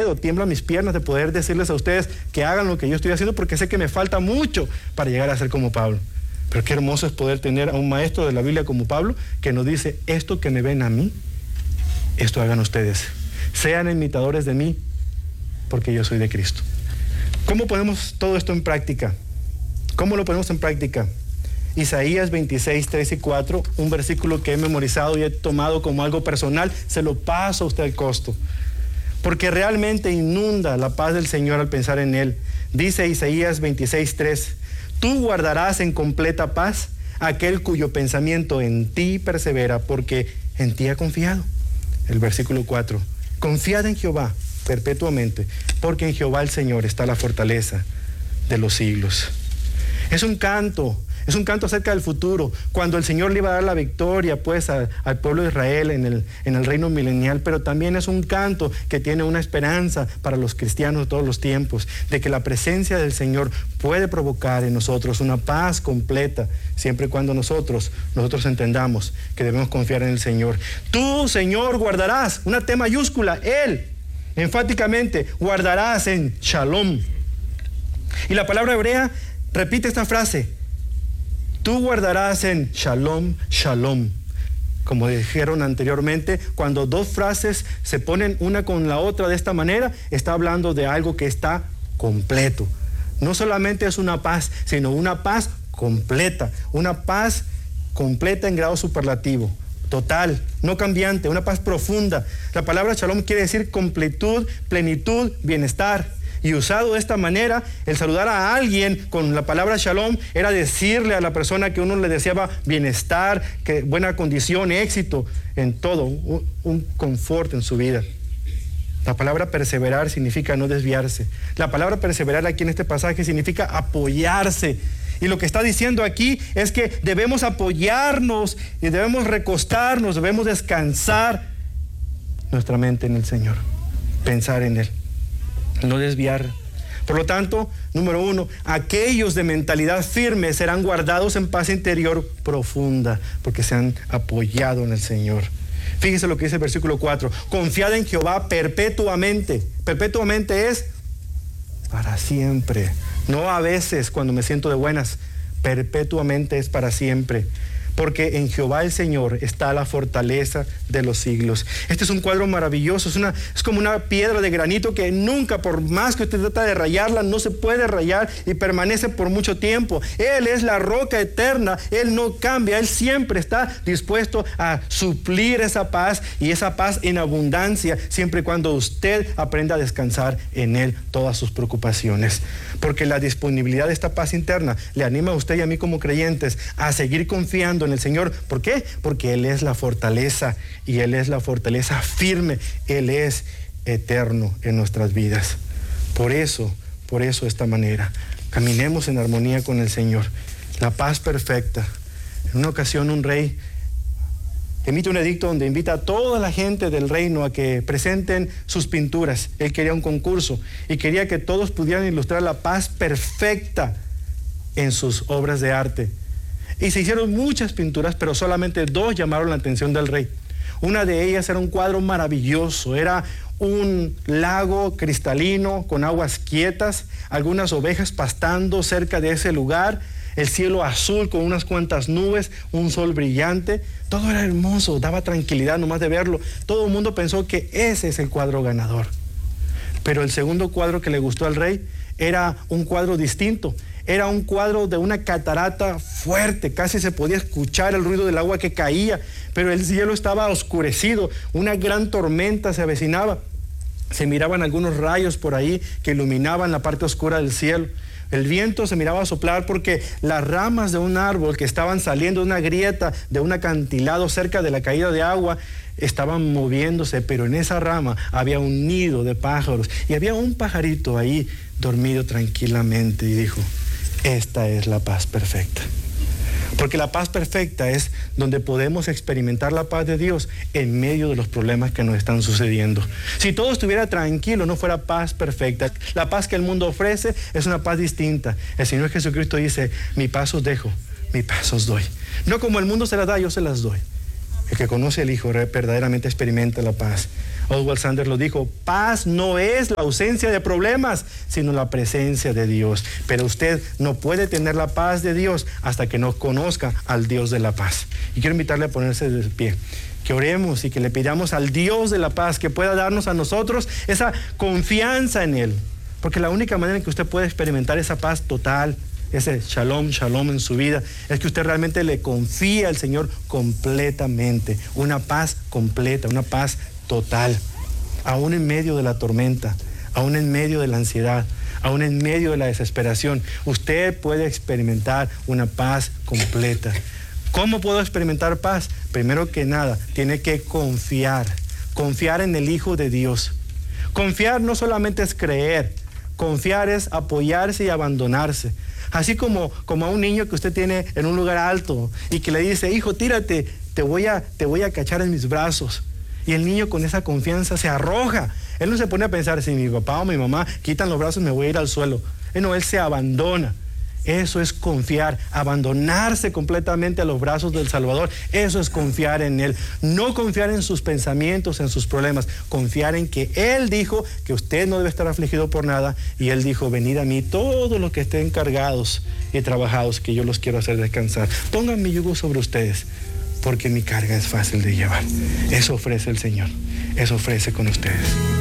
puedo, tiemblan mis piernas de poder decirles a ustedes que hagan lo que yo estoy haciendo, porque sé que me falta mucho para llegar a ser como Pablo. Pero qué hermoso es poder tener a un maestro de la Biblia como Pablo, que nos dice, esto que me ven a mí, esto hagan ustedes. Sean imitadores de mí, porque yo soy de Cristo. ¿Cómo ponemos todo esto en práctica? ¿Cómo lo ponemos en práctica? Isaías 26, 3 y 4, un versículo que he memorizado y he tomado como algo personal, se lo paso a usted al costo. Porque realmente inunda la paz del Señor al pensar en Él. Dice Isaías 26, 3, tú guardarás en completa paz aquel cuyo pensamiento en ti persevera, porque en ti ha confiado. El versículo 4, confiad en Jehová perpetuamente, porque en Jehová el Señor está la fortaleza de los siglos. Es un canto acerca del futuro, cuando el Señor le iba a dar la victoria pues al pueblo de Israel en el reino milenial, pero también es un canto que tiene una esperanza para los cristianos de todos los tiempos, de que la presencia del Señor puede provocar en nosotros una paz completa, siempre y cuando nosotros entendamos que debemos confiar en el Señor. Tú, Señor, guardarás, una T mayúscula, Él, enfáticamente, guardarás en Shalom. Y la palabra hebrea repite esta frase, tú guardarás en Shalom, Shalom. Como dijeron anteriormente, cuando dos frases se ponen una con la otra de esta manera, está hablando de algo que está completo. No solamente es una paz, sino una paz completa en grado superlativo, total, no cambiante, una paz profunda. La palabra Shalom quiere decir completud, plenitud, bienestar. Y usado de esta manera, el saludar a alguien con la palabra Shalom era decirle a la persona que uno le deseaba bienestar, que buena condición, éxito en todo, un confort en su vida. La palabra perseverar significa no desviarse. La palabra perseverar aquí en este pasaje significa apoyarse. Y lo que está diciendo aquí es que debemos apoyarnos y debemos recostarnos, debemos descansar nuestra mente en el Señor, pensar en Él. No desviar. Por lo tanto, número 1, aquellos de mentalidad firme serán guardados en paz interior profunda, porque se han apoyado en el Señor. Fíjese lo que dice el versículo 4, confiad en Jehová perpetuamente. Perpetuamente es para siempre, no a veces cuando me siento de buenas, perpetuamente es para siempre. Porque en Jehová el Señor está la fortaleza de los siglos. Este es un cuadro maravilloso, es como una piedra de granito que nunca, por más que usted trata de rayarla, no se puede rayar y permanece por mucho tiempo. Él es la roca eterna, Él no cambia, Él siempre está dispuesto a suplir esa paz y esa paz en abundancia, siempre y cuando usted aprenda a descansar en Él todas sus preocupaciones. Porque la disponibilidad de esta paz interna le anima a usted y a mí como creyentes a seguir confiando en el Señor. ¿Por qué? Porque Él es la fortaleza y Él es la fortaleza firme. Él es eterno en nuestras vidas. Por eso de esta manera, caminemos en armonía con el Señor. La paz perfecta. En una ocasión un rey emite un edicto donde invita a toda la gente del reino a que presenten sus pinturas. Él quería un concurso y quería que todos pudieran ilustrar la paz perfecta en sus obras de arte. Y se hicieron muchas pinturas, pero solamente 2 llamaron la atención del rey. Una de ellas era un cuadro maravilloso, era un lago cristalino con aguas quietas, algunas ovejas pastando cerca de ese lugar, el cielo azul con unas cuantas nubes, un sol brillante. Todo era hermoso, daba tranquilidad nomás de verlo. Todo el mundo pensó que ese es el cuadro ganador. Pero el segundo cuadro que le gustó al rey era un cuadro distinto. Era un cuadro de una catarata fuerte, casi se podía escuchar el ruido del agua que caía, pero el cielo estaba oscurecido, una gran tormenta se avecinaba. Se miraban algunos rayos por ahí que iluminaban la parte oscura del cielo. El viento se miraba soplar porque las ramas de un árbol que estaban saliendo de una grieta, de un acantilado cerca de la caída de agua, estaban moviéndose, pero en esa rama había un nido de pájaros y había un pajarito ahí dormido tranquilamente y dijo, esta es la paz perfecta. Porque la paz perfecta es donde podemos experimentar la paz de Dios en medio de los problemas que nos están sucediendo. Si todo estuviera tranquilo, no fuera paz perfecta. La paz que el mundo ofrece es una paz distinta. El Señor Jesucristo dice, mi paz os dejo, mi paz os doy. No como el mundo se las da, yo se las doy. El que conoce al Hijo verdaderamente experimenta la paz. Oswald Sanders lo dijo: paz no es la ausencia de problemas, sino la presencia de Dios. Pero usted no puede tener la paz de Dios hasta que no conozca al Dios de la paz. Y quiero invitarle a ponerse de pie, que oremos y que le pidamos al Dios de la paz que pueda darnos a nosotros esa confianza en Él. Porque la única manera en que usted puede experimentar esa paz total, ese shalom, shalom en su vida, es que usted realmente le confíe al Señor completamente. Una paz completa, una paz total, aún en medio de la tormenta, aún en medio de la ansiedad, aún en medio de la desesperación, usted puede experimentar una paz completa. ¿Cómo puedo experimentar paz? Primero que nada, tiene que confiar en el Hijo de Dios. Confiar no solamente es creer, confiar es apoyarse y abandonarse. Así como a un niño que usted tiene en un lugar alto y que le dice: hijo, tírate, te voy a cachar en mis brazos. Y el niño con esa confianza se arroja. Él no se pone a pensar: si mi papá o mi mamá quitan los brazos me voy a ir al suelo. No, él se abandona. Eso es confiar, abandonarse completamente a los brazos del Salvador. Eso es confiar en Él. No confiar en sus pensamientos, en sus problemas. Confiar en que Él dijo que usted no debe estar afligido por nada. Y Él dijo: venid a mí todos los que estén cargados y trabajados, que yo los quiero hacer descansar. Pongan mi yugo sobre ustedes, porque mi carga es fácil de llevar. Eso ofrece el Señor. Eso ofrece con ustedes.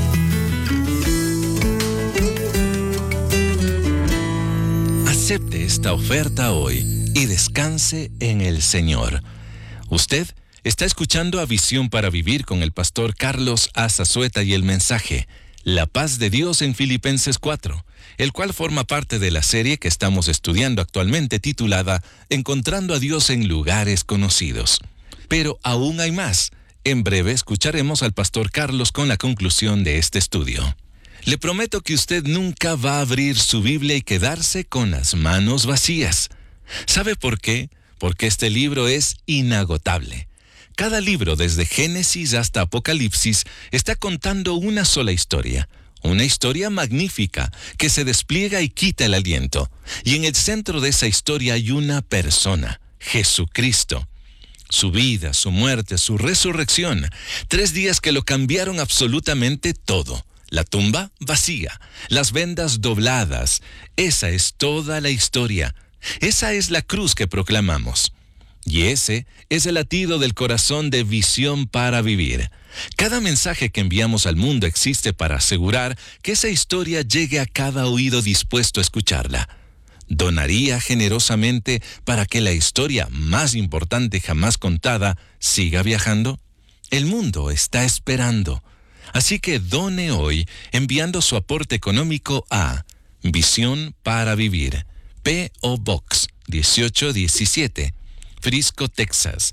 Acepte esta oferta hoy y descanse en el Señor. Usted está escuchando a Visión para Vivir con el pastor Carlos A. Zazueta y el mensaje La paz de Dios en Filipenses 4, el cual forma parte de la serie que estamos estudiando actualmente titulada Encontrando a Dios en lugares conocidos. Pero aún hay más. En breve escucharemos al pastor Carlos con la conclusión de este estudio. Le prometo que usted nunca va a abrir su Biblia y quedarse con las manos vacías. ¿Sabe por qué? Porque este libro es inagotable. Cada libro, desde Génesis hasta Apocalipsis, está contando una sola historia. Una historia magnífica que se despliega y quita el aliento. Y en el centro de esa historia hay una persona, Jesucristo. Su vida, su muerte, su resurrección. 3 días que lo cambiaron absolutamente todo. La tumba vacía, las vendas dobladas. Esa es toda la historia. Esa es la cruz que proclamamos. Y ese es el latido del corazón de Visión para Vivir. Cada mensaje que enviamos al mundo existe para asegurar que esa historia llegue a cada oído dispuesto a escucharla. ¿Donaría generosamente para que la historia más importante jamás contada siga viajando? El mundo está esperando. Así que done hoy enviando su aporte económico a Visión para Vivir, P.O. Box 1817, Frisco, Texas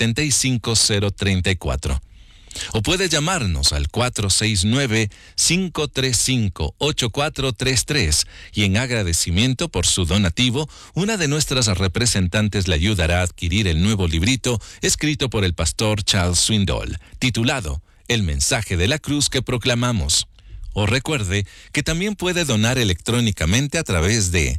75034. O puede llamarnos al 469-535-8433 y en agradecimiento por su donativo, una de nuestras representantes le ayudará a adquirir el nuevo librito escrito por el pastor Charles Swindoll, titulado El mensaje de la cruz que proclamamos. O recuerde que también puede donar electrónicamente a través de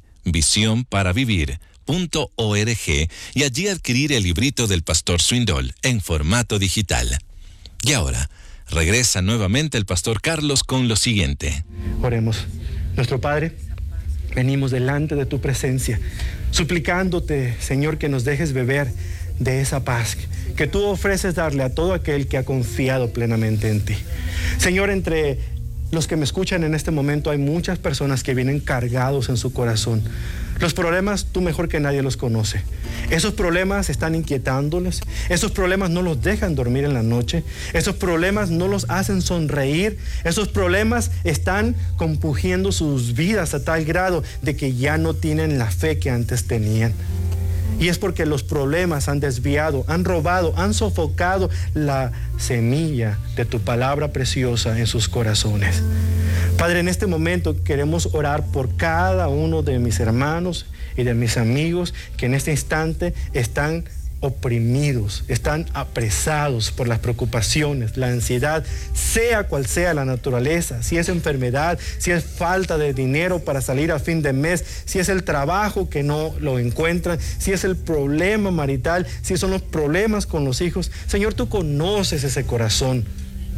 visionparavivir.org y allí adquirir el librito del pastor Swindoll en formato digital. Y ahora, regresa nuevamente el pastor Carlos con lo siguiente. Oremos. Nuestro Padre, venimos delante de tu presencia, suplicándote, Señor, que nos dejes beber de esa paz que tú ofreces darle a todo aquel que ha confiado plenamente en ti. Señor, entre los que me escuchan en este momento hay muchas personas que vienen cargados en su corazón. Los problemas tú mejor que nadie los conoces. Esos problemas están inquietándoles. Esos problemas no los dejan dormir en la noche. Esos problemas no los hacen sonreír. Esos problemas están compungiendo sus vidas a tal grado de que ya no tienen la fe que antes tenían. Y es porque los problemas han desviado, han robado, han sofocado la semilla de tu palabra preciosa en sus corazones. Padre, en este momento queremos orar por cada uno de mis hermanos y de mis amigos que en este instante están oprimidos, están apresados por las preocupaciones, la ansiedad, sea cual sea la naturaleza, si es enfermedad, si es falta de dinero para salir a fin de mes, si es el trabajo que no lo encuentran, si es el problema marital, si son los problemas con los hijos. Señor, tú conoces ese corazón.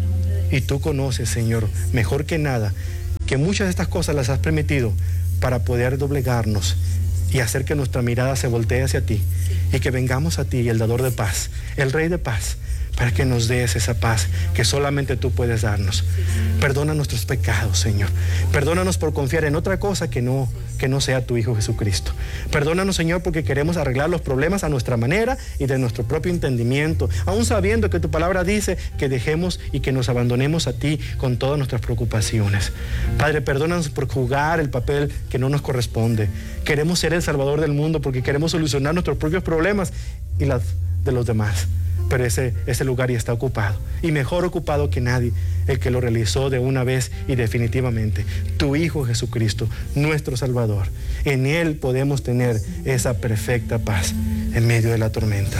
Y tú conoces, Señor, mejor que nada, que muchas de estas cosas las has permitido para poder doblegarnos y hacer que nuestra mirada se voltee hacia ti y que vengamos a ti, el dador de paz, el Rey de paz, para que nos des esa paz que solamente tú puedes darnos. Perdona nuestros pecados, Señor. Perdónanos por confiar en otra cosa que no sea tu Hijo Jesucristo. Perdónanos, Señor, porque queremos arreglar los problemas a nuestra manera y de nuestro propio entendimiento, aún sabiendo que tu palabra dice que dejemos y que nos abandonemos a ti con todas nuestras preocupaciones. Padre, perdónanos por jugar el papel que no nos corresponde. Queremos ser el Salvador del mundo porque queremos solucionar nuestros propios problemas y los de los demás. Pero ese lugar ya está ocupado, y mejor ocupado que nadie, el que lo realizó de una vez y definitivamente, tu Hijo Jesucristo, nuestro Salvador. En Él podemos tener esa perfecta paz en medio de la tormenta.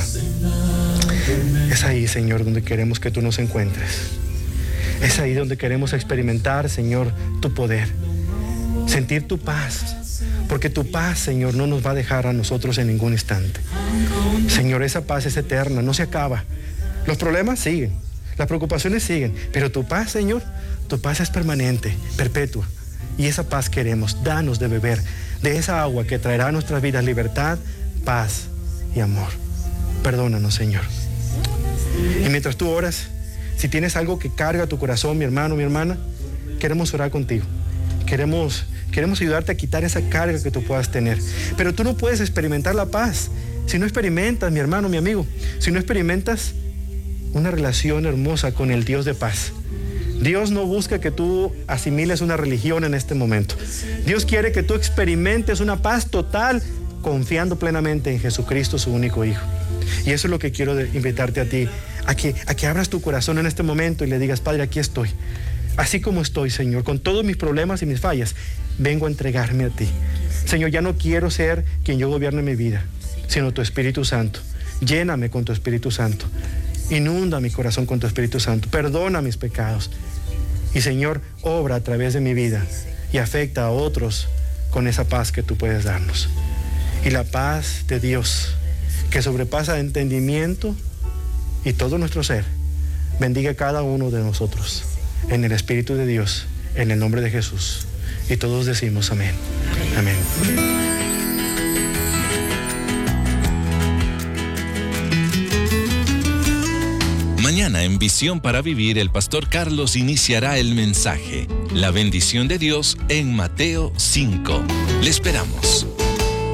Es ahí, Señor, donde queremos que tú nos encuentres. Es ahí donde queremos experimentar, Señor, tu poder, sentir tu paz. Porque tu paz, Señor, no nos va a dejar a nosotros en ningún instante. Señor, esa paz es eterna, no se acaba. Los problemas siguen, las preocupaciones siguen, pero tu paz, Señor, tu paz es permanente, perpetua. Y esa paz queremos, danos de beber, de esa agua que traerá a nuestras vidas libertad, paz y amor. Perdónanos, Señor. Y mientras tú oras, si tienes algo que carga tu corazón, mi hermano, mi hermana, queremos orar contigo. Queremos ayudarte a quitar esa carga que tú puedas tener. Pero tú no puedes experimentar la paz si no experimentas, mi hermano, mi amigo, si no experimentas una relación hermosa con el Dios de paz. Dios no busca que tú asimiles una religión en este momento. Dios quiere que tú experimentes una paz total, confiando plenamente en Jesucristo, su único Hijo. Y eso es lo que quiero invitarte a ti, a que abras tu corazón en este momento y le digas: Padre, aquí estoy. Así como estoy, Señor, con todos mis problemas y mis fallas, vengo a entregarme a ti. Señor, ya no quiero ser quien yo gobierne mi vida, sino tu Espíritu Santo. Lléname con tu Espíritu Santo. Inunda mi corazón con tu Espíritu Santo. Perdona mis pecados. Y, Señor, obra a través de mi vida y afecta a otros con esa paz que tú puedes darnos. Y la paz de Dios, que sobrepasa entendimiento y todo nuestro ser, bendiga a cada uno de nosotros. En el Espíritu de Dios, en el nombre de Jesús. Y todos decimos amén. Amén. Mañana en Visión para Vivir, el pastor Carlos iniciará el mensaje, la bendición de Dios en Mateo 5. Le esperamos.